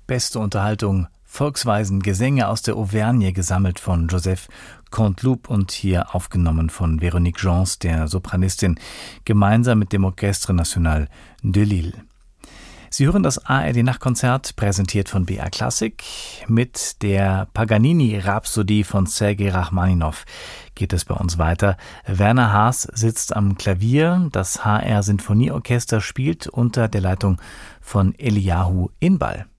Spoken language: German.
beste Unterhaltung, Volksweisen, Gesänge aus der Auvergne, gesammelt von Joseph Canteloup und hier aufgenommen von Véronique Gens, der Sopranistin, gemeinsam mit dem Orchestre National de Lille. Sie hören das ARD-Nachtkonzert, präsentiert von BR Classic. Mit der Paganini-Rhapsodie von Sergei Rachmaninow geht es bei uns weiter. Werner Haas sitzt am Klavier. Das HR-Sinfonieorchester spielt unter der Leitung von Eliyahu Inbal.